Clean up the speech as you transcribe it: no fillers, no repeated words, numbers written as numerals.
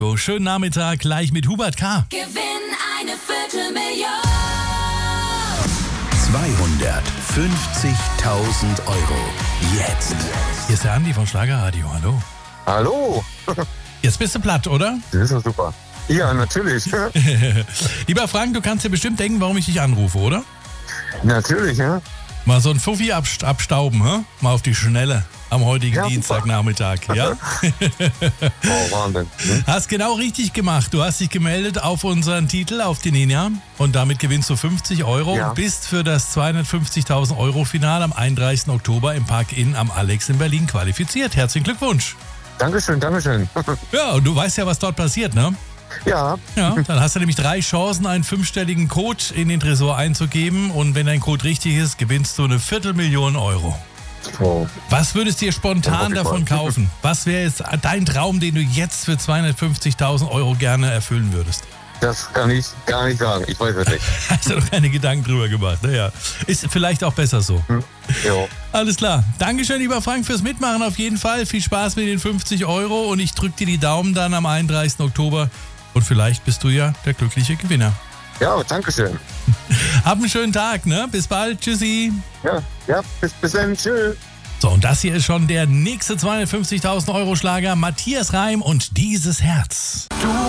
So, schönen Nachmittag gleich mit Hubert K. Gewinn eine Viertelmillion. 250.000 Euro. Jetzt. Hier ist der Andi von Schlagerradio. Hallo. Hallo. Jetzt bist du platt, oder? Das ist doch super. Ja, natürlich. Lieber Frank, du kannst dir bestimmt denken, warum ich dich anrufe, oder? Natürlich, ja. Mal so ein Fuffi abstauben, hä? Mal auf die Schnelle am heutigen Ja, Dienstagnachmittag, ja? Oh, Wahnsinn. Hast genau richtig gemacht. Du hast dich gemeldet auf unseren Titel, auf die Ninja. Und damit gewinnst du 50 Euro Ja. und bist für das 250.000 Euro Finale am 31. Oktober im Park Inn am Alex in Berlin qualifiziert. Herzlichen Glückwunsch. Dankeschön, Dankeschön. Ja, und du weißt ja, was dort passiert, ne? Ja, Ja, dann hast du nämlich 3 Chancen, einen 5-stelligen Code in den Tresor einzugeben. Und wenn dein Code richtig ist, gewinnst du eine Viertelmillion Euro. oh. Was würdest du dir spontan Ja, davon auf jeden Fall. kaufen? Was wäre jetzt dein Traum, den du jetzt für 250.000 Euro gerne erfüllen würdest? Das kann ich gar nicht sagen. Ich weiß es nicht. Hast du noch keine Gedanken drüber gemacht? Naja, ist vielleicht auch besser so. Jo. Alles klar. Dankeschön, lieber Frank, fürs Mitmachen auf jeden Fall. Viel Spaß mit den 50 Euro und ich drücke dir die Daumen dann am 31. Oktober und vielleicht bist du ja der glückliche Gewinner. Ja, Dankeschön. Hab einen schönen Tag, ne? Bis bald. Tschüssi. Ja, bis dann. Tschüss. So, und das hier ist schon der nächste 250.000 Euro Schlager. Matthias Reim und Dieses Herz. Du